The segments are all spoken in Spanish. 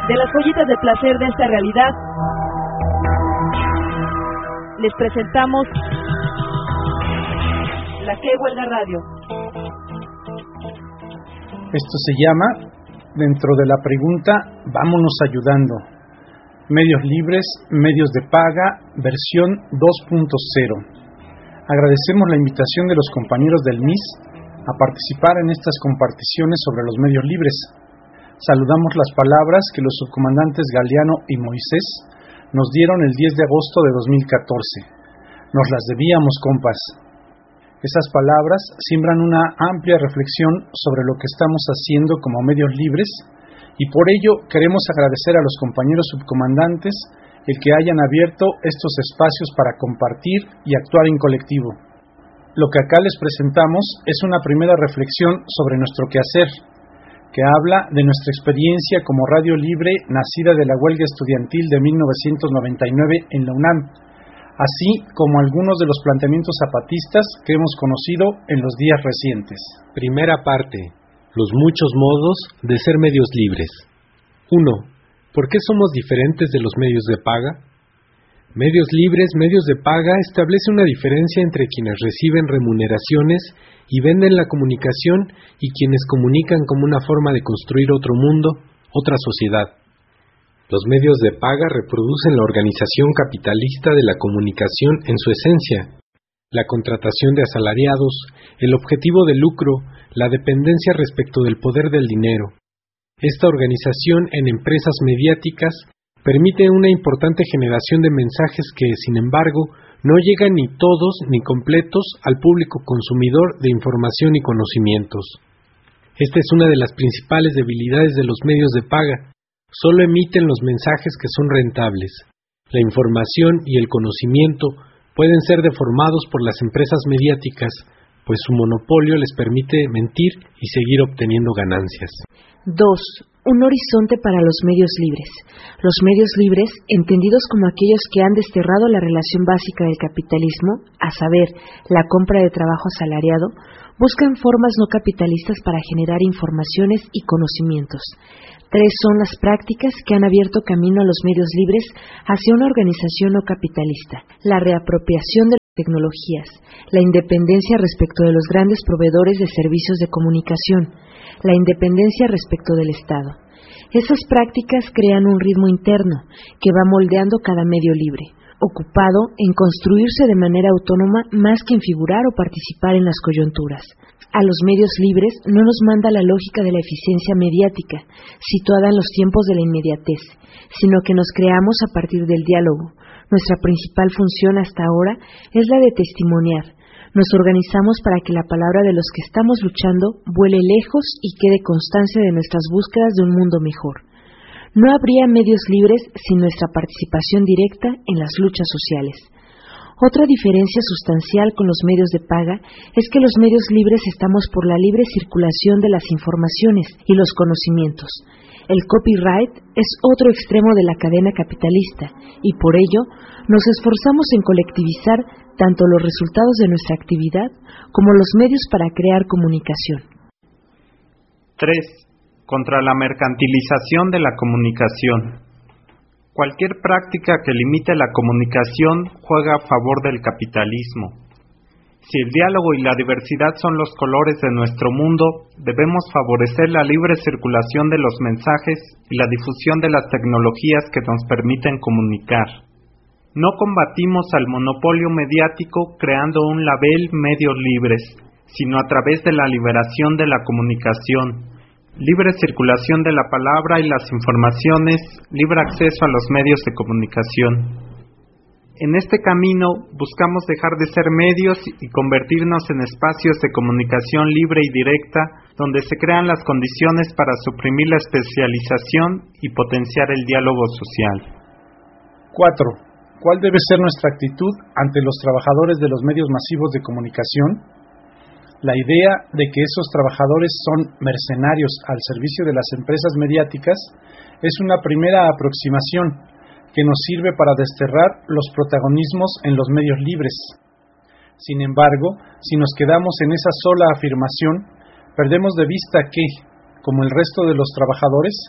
De las joyitas de placer de esta realidad, les presentamos La Que Huelga Radio. Esto se llama, dentro de la pregunta, vámonos ayudando. Medios libres, medios de paga, versión 2.0. Agradecemos la invitación de los compañeros del MIS a participar en estas comparticiones sobre los medios libres. Saludamos las palabras que los subcomandantes Galeano y Moisés nos dieron el 10 de agosto de 2014. Nos las debíamos, compas. Esas palabras siembran una amplia reflexión sobre lo que estamos haciendo como medios libres y por ello queremos agradecer a los compañeros subcomandantes el que hayan abierto estos espacios para compartir y actuar en colectivo. Lo que acá les presentamos es una primera reflexión sobre nuestro quehacer, que habla de nuestra experiencia como radio libre nacida de la huelga estudiantil de 1999 en la UNAM, así como algunos de los planteamientos zapatistas que hemos conocido en los días recientes. Primera parte. Los muchos modos de ser medios libres. 1. ¿Por qué somos diferentes de los medios de paga? Medios libres, medios de paga, establece una diferencia entre quienes reciben remuneraciones y venden la comunicación y quienes comunican como una forma de construir otro mundo, otra sociedad. Los medios de paga reproducen la organización capitalista de la comunicación en su esencia, la contratación de asalariados, el objetivo de lucro, la dependencia respecto del poder del dinero. Esta organización en empresas mediáticas permite una importante generación de mensajes que, sin embargo, no llegan ni todos ni completos al público consumidor de información y conocimientos. Esta es una de las principales debilidades de los medios de paga. Solo emiten los mensajes que son rentables. La información y el conocimiento pueden ser deformados por las empresas mediáticas, pues su monopolio les permite mentir y seguir obteniendo ganancias. 2. Un horizonte para los medios libres. Los medios libres, entendidos como aquellos que han desterrado la relación básica del capitalismo, a saber, la compra de trabajo asalariado, buscan formas no capitalistas para generar informaciones y conocimientos. 3 son las prácticas que han abierto camino a los medios libres hacia una organización no capitalista: la reapropiación de las tecnologías, la independencia respecto de los grandes proveedores de servicios de comunicación, la independencia respecto del Estado. Esas prácticas crean un ritmo interno que va moldeando cada medio libre, ocupado en construirse de manera autónoma más que en figurar o participar en las coyunturas. A los medios libres no nos manda la lógica de la eficiencia mediática, situada en los tiempos de la inmediatez, sino que nos creamos a partir del diálogo. Nuestra principal función hasta ahora es la de testimoniar. Nos organizamos para que la palabra de los que estamos luchando vuele lejos y quede constancia de nuestras búsquedas de un mundo mejor. No habría medios libres sin nuestra participación directa en las luchas sociales. Otra diferencia sustancial con los medios de paga es que los medios libres estamos por la libre circulación de las informaciones y los conocimientos. El copyright es otro extremo de la cadena capitalista y por ello nos esforzamos en colectivizar tanto los resultados de nuestra actividad como los medios para crear comunicación. 3. Contra la mercantilización de la comunicación. Cualquier práctica que limite la comunicación juega a favor del capitalismo. Si el diálogo y la diversidad son los colores de nuestro mundo, debemos favorecer la libre circulación de los mensajes y la difusión de las tecnologías que nos permiten comunicar. No combatimos al monopolio mediático creando un label medios libres, sino a través de la liberación de la comunicación, libre circulación de la palabra y las informaciones, libre acceso a los medios de comunicación. En este camino buscamos dejar de ser medios y convertirnos en espacios de comunicación libre y directa, donde se crean las condiciones para suprimir la especialización y potenciar el diálogo social. 4. ¿Cuál debe ser nuestra actitud ante los trabajadores de los medios masivos de comunicación? La idea de que esos trabajadores son mercenarios al servicio de las empresas mediáticas es una primera aproximación que nos sirve para desterrar los protagonismos en los medios libres. Sin embargo, si nos quedamos en esa sola afirmación, perdemos de vista que, como el resto de los trabajadores,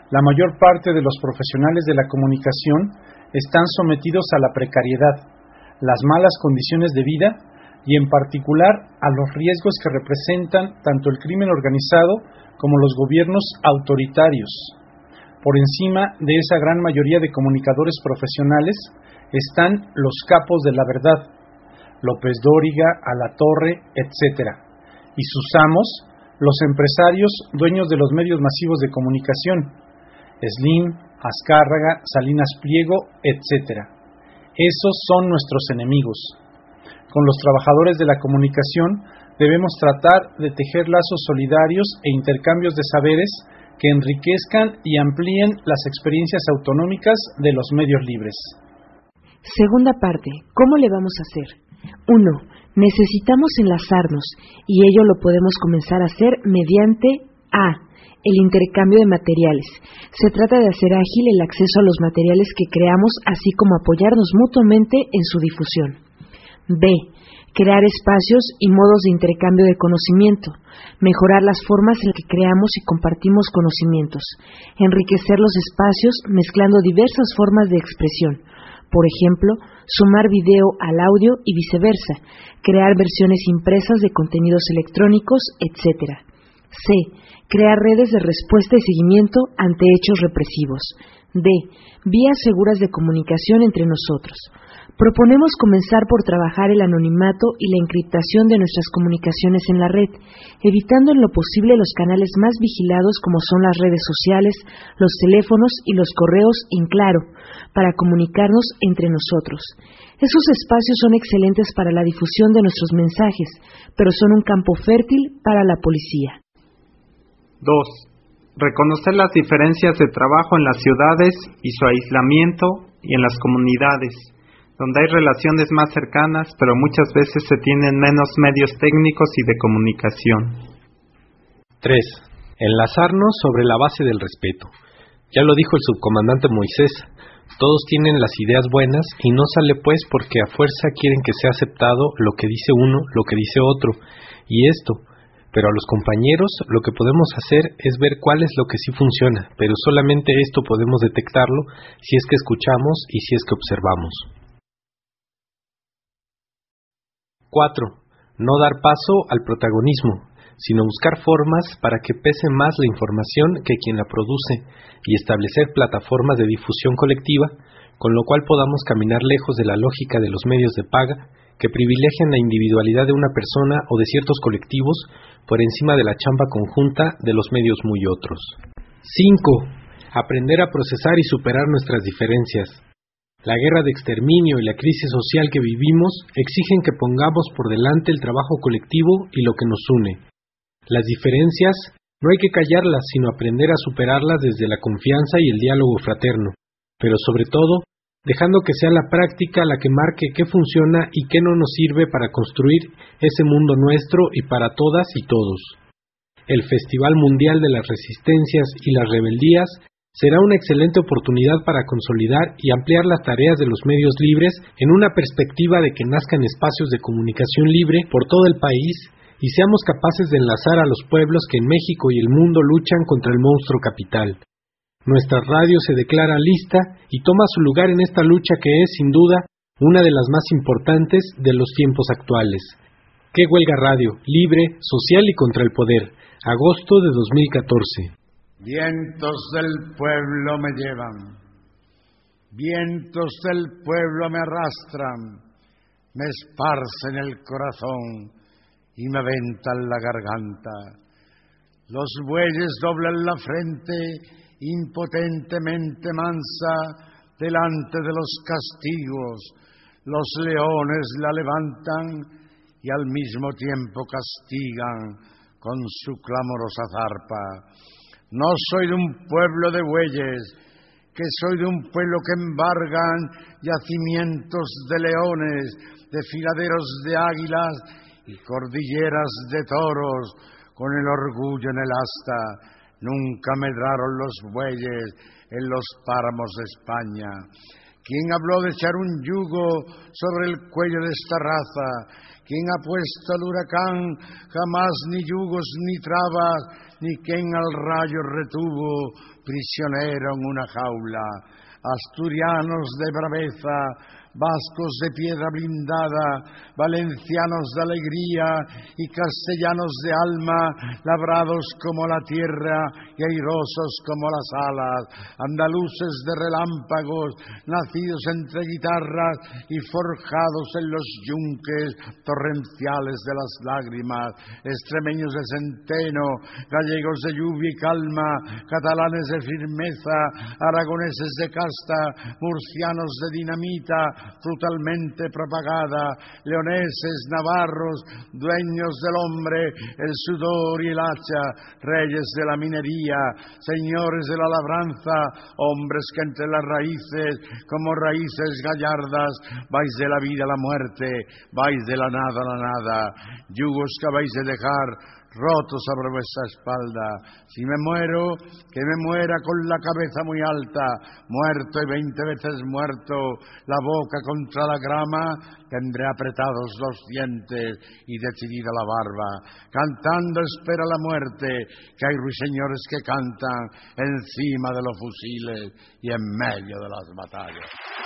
La mayor parte de los profesionales de la comunicación están sometidos a la precariedad, las malas condiciones de vida y en particular a los riesgos que representan tanto el crimen organizado como los gobiernos autoritarios. Por encima de esa gran mayoría de comunicadores profesionales están los capos de la verdad, López Dóriga, Alatorre, etc., y sus amos, los empresarios dueños de los medios masivos de comunicación, Slim, Azcárraga, Salinas Pliego, etc. Esos son nuestros enemigos. Con los trabajadores de la comunicación debemos tratar de tejer lazos solidarios e intercambios de saberes que enriquezcan y amplíen las experiencias autonómicas de los medios libres. Segunda parte. ¿Cómo le vamos a hacer? 1. Necesitamos enlazarnos y ello lo podemos comenzar a hacer mediante A. El intercambio de materiales. Se trata de hacer ágil el acceso a los materiales que creamos, así como apoyarnos mutuamente en su difusión. B. Crear espacios y modos de intercambio de conocimiento. Mejorar las formas en que creamos y compartimos conocimientos. Enriquecer los espacios mezclando diversas formas de expresión. Por ejemplo, sumar video al audio y viceversa. Crear versiones impresas de contenidos electrónicos, etc. C. Crear redes de respuesta y seguimiento ante hechos represivos. D. Vías seguras de comunicación entre nosotros. Proponemos comenzar por trabajar el anonimato y la encriptación de nuestras comunicaciones en la red, evitando en lo posible los canales más vigilados como son las redes sociales, los teléfonos y los correos en claro, para comunicarnos entre nosotros. Esos espacios son excelentes para la difusión de nuestros mensajes, pero son un campo fértil para la policía. 2. Reconocer las diferencias de trabajo en las ciudades y su aislamiento y en las comunidades, donde hay relaciones más cercanas, pero muchas veces se tienen menos medios técnicos y de comunicación. 3. Enlazarnos sobre la base del respeto. Ya lo dijo el subcomandante Moisés, todos tienen las ideas buenas y no sale pues porque a fuerza quieren que sea aceptado lo que dice uno, lo que dice otro, y esto. Pero a los compañeros lo que podemos hacer es ver cuál es lo que sí funciona, pero solamente esto podemos detectarlo si es que escuchamos y si es que observamos. 4. No dar paso al protagonismo, sino buscar formas para que pese más la información que quien la produce y establecer plataformas de difusión colectiva, con lo cual podamos caminar lejos de la lógica de los medios de paga que privilegian la individualidad de una persona o de ciertos colectivos por encima de la chamba conjunta de los medios muy otros. 5. Aprender a procesar y superar nuestras diferencias. La guerra de exterminio y la crisis social que vivimos exigen que pongamos por delante el trabajo colectivo y lo que nos une. Las diferencias no hay que callarlas, sino aprender a superarlas desde la confianza y el diálogo fraterno, pero sobre todo, dejando que sea la práctica la que marque qué funciona y qué no nos sirve para construir ese mundo nuestro y para todas y todos. El Festival Mundial de las Resistencias y las Rebeldías será una excelente oportunidad para consolidar y ampliar las tareas de los medios libres en una perspectiva de que nazcan espacios de comunicación libre por todo el país y seamos capaces de enlazar a los pueblos que en México y el mundo luchan contra el monstruo capital. Nuestra radio se declara lista y toma su lugar en esta lucha que es, sin duda, una de las más importantes de los tiempos actuales. ¡Qué huelga radio! Libre, social y contra el poder. Agosto de 2014. Vientos del pueblo me llevan, vientos del pueblo me arrastran, me esparcen el corazón y me aventan la garganta. Los bueyes doblan la frente impotentemente mansa delante de los castigos, los leones la levantan y al mismo tiempo castigan con su clamorosa zarpa. No soy de un pueblo de bueyes, que soy de un pueblo que embargan yacimientos de leones, desfiladeros de águilas y cordilleras de toros, con el orgullo en el asta. Nunca medraron los bueyes en los páramos de España. ¿Quién habló de echar un yugo sobre el cuello de esta raza? ¿Quién ha puesto al huracán jamás ni yugos ni trabas, ni quien al rayo retuvo prisionero en una jaula? Asturianos de braveza, vascos de piedra blindada, valencianos de alegría y castellanos de alma, labrados como la tierra y airosos como las alas, andaluces de relámpagos, nacidos entre guitarras y forjados en los yunques torrenciales de las lágrimas, extremeños de centeno, gallegos de lluvia y calma, catalanes de firmeza, aragoneses de casta, murcianos de dinamita, brutalmente propagada, leoneses, navarros, dueños del hombre, el sudor y el hacha, reyes de la minería, señores de la labranza, hombres que entre las raíces, como raíces gallardas, vais de la vida a la muerte, vais de la nada a la nada, yugos que habéis de dejar rotos sobre vuestra espalda. Si me muero, que me muera con la cabeza muy alta, muerto y 20 veces muerto, la boca contra la grama, tendré apretados los dientes y decidida la barba. Cantando espera la muerte, que hay ruiseñores que cantan encima de los fusiles y en medio de las batallas.